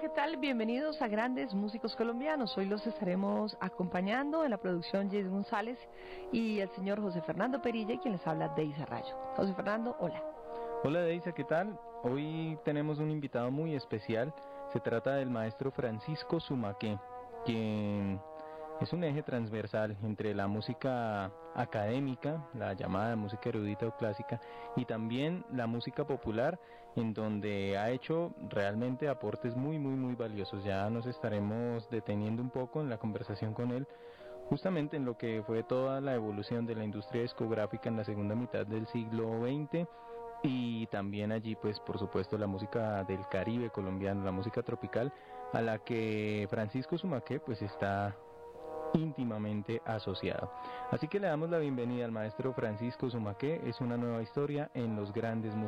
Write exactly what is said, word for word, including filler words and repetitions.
¿qué tal? Bienvenidos a Grandes Músicos Colombianos. Hoy los estaremos acompañando en la producción Jess González y el señor José Fernando Perilla, quien les habla, Deisa Rayo. José Fernando, hola. Hola Deisa, ¿qué tal? Hoy tenemos un invitado muy especial. Se trata del maestro Francisco Zumaque, quien es un eje transversal entre la música académica, la llamada música erudita o clásica, y también la música popular, en donde ha hecho realmente aportes muy muy muy valiosos. Ya nos estaremos deteniendo un poco en la conversación con él, justamente en lo que fue toda la evolución de la industria discográfica en la segunda mitad del siglo veinte, y también allí pues por supuesto la música del Caribe colombiano, la música tropical, a la que Francisco Zumaque pues está íntimamente asociado. Así que le damos la bienvenida al maestro Francisco Zumaque. Es una nueva historia en los Grandes Músicos.